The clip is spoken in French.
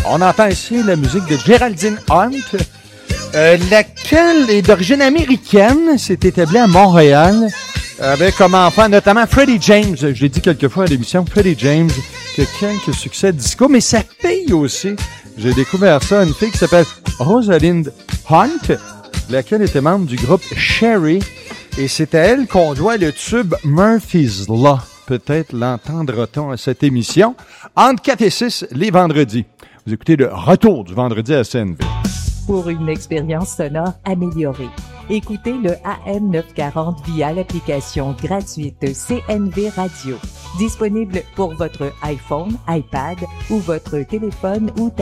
On entend ici la musique de Geraldine Hunt, laquelle est d'origine américaine, s'est établie à Montréal, avec comme enfant notamment Freddie James. Je l'ai dit quelques fois à l'émission, Freddie James, qui a quelques succès disco, mais sa fille aussi. J'ai découvert ça, une fille qui s'appelle Rosalind Hunt, laquelle était membre du groupe Sherry. Et c'est à elle qu'on doit le tube Murphy's Law. Peut-être l'entendra-t-on à cette émission. Entre 4 et 6, les vendredis. Vous écoutez le retour du vendredi à CNV. Pour une expérience sonore améliorée, écoutez le AM 940 via l'application gratuite CNV Radio. Disponible pour votre iPhone, iPad ou votre téléphone ou